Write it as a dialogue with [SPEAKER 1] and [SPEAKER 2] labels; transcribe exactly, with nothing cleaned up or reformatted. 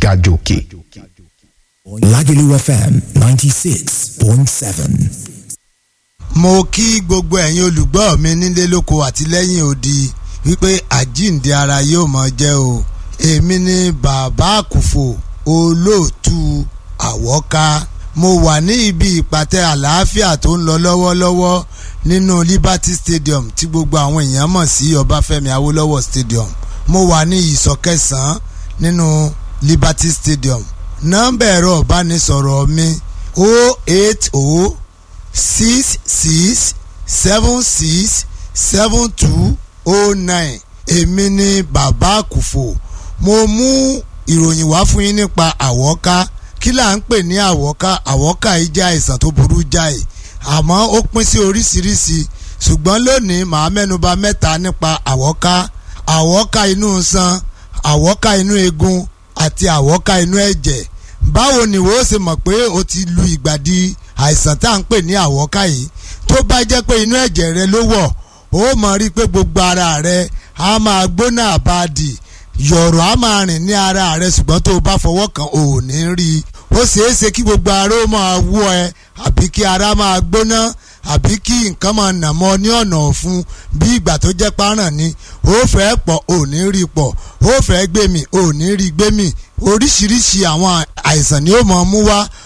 [SPEAKER 1] gàjòkè.
[SPEAKER 2] Lagelu F M ninety-six point seven.
[SPEAKER 3] Mo kí gbogbo ẹ̀yin olùgbọ́ mi nílé lóko àti lẹ́yìn odi wípé àjíǹde ara yóò máa jẹ́ o. Èmi ni bàbá àkùfò olóòtú àwọ́ká. Mo wà ní ibi ìpàtẹ àlàáfíà tó ń lọ lọ́wọ́lọ́wọ́ nínú Liberty Stadium tí gbogbo àwọn èèyàn mọ̀ sí Ọbáfẹ́mi Awólọ́wọ̀ Stadium. Mo wà ní ìsọ̀ kẹsàn-án nínú Liberty Stadium. Nọ́mbà ẹ̀rọ ìbánisọ̀rọ̀ mi oh eight oh six six seven six seven two oh nine. Èmi ni bàbá àkùfò. Mo mú ìròyìn wá fún yín nípa àwọ́ká. Kí là ń pè ní àwọ́ká? Àwọ́ká yìí jẹ́ àìsàn tó burú jáì, àmọ́ ó pín sí oríṣiríṣi, ṣùgbọ́n lónìí màá mẹ́nuba mẹ́ta nípa àwọ́ká. Àwọ́ká inú iṣan, àwọ́ká inú eegun àti àwọ́ká inú ẹ̀jẹ̀. Báwo ni wo ṣe mọ̀ pé o ti lu ìgbàdí àìsàn tá à ń pè ní àwọ́ká yìí? Tó bá jẹ́ pé inú ẹ̀jẹ̀ rẹ ló wọ̀, ó mọ̀ rí pé gbogbo ara rẹ á máa gbóná àbádì, yọ̀rọ̀ á máa rìn ní ara rẹ, ṣùgbọ́n tó o bá fọwọ́ kàn ò ní rí i. Ó ṣeé ṣe kí gbogbo ara ó máa wú ẹ, àbí kí ara máa gbóná, àbí kí nǹkan máa nà mọ́ ní ọ̀nà ọ̀fun bí ìgbà tó jẹ́ páràn ni. Ó fẹ́ pọ̀ ò ní rí pọ̀, ó fẹ́ gbé mi ò ní rí gbé mi. Oríṣiríṣi àwọn àìsàn ni ó máa mú wá.